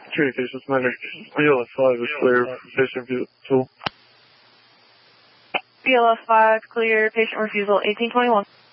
Communications Medic, BLS 5 is clear for patient refusal. BLS 5 clear, patient refusal 1821.